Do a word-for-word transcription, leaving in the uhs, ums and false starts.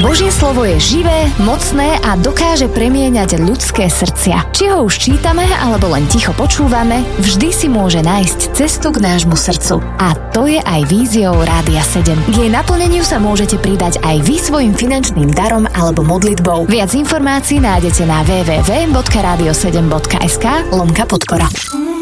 Božie slovo je živé, mocné a dokáže premieňať ľudské srdcia. Či ho už čítame, alebo len ticho počúvame, vždy si môže nájsť cestu k nášmu srdcu. A to je aj víziou Rádia sedem. K jej naplneniu sa môžete pridať aj vy svojim finančným darom alebo modlitbou. Viac informácií nájdete na w w w bodka radio sedem bodka es ka lomka podpora.